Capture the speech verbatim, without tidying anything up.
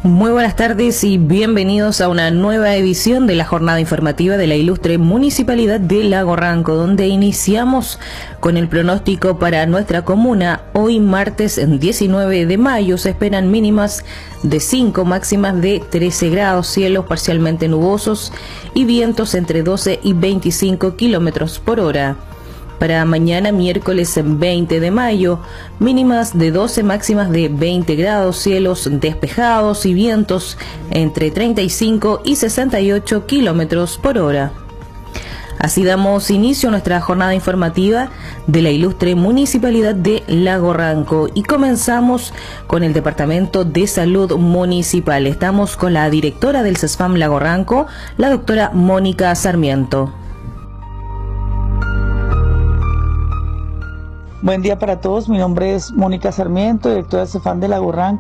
Muy buenas tardes y bienvenidos a una nueva edición de la jornada informativa de la ilustre Municipalidad de Lago Ranco, donde iniciamos con el pronóstico para nuestra comuna. Hoy martes diecinueve de mayo se esperan mínimas de cinco, máximas de trece grados, cielos parcialmente nubosos y vientos entre doce y veinticinco kilómetros por hora. Para mañana miércoles veinte de mayo, mínimas de doce, máximas de veinte grados, cielos despejados y vientos entre treinta y cinco y sesenta y ocho kilómetros por hora. Así damos inicio a nuestra jornada informativa de la ilustre Municipalidad de Lago Ranco y comenzamos con el Departamento de Salud Municipal. Estamos con la directora del CESFAM Lago Ranco, la doctora Mónica Sarmiento. Buen día para todos, mi nombre es Mónica Sarmiento, directora de CESFAM de Lago Ranco.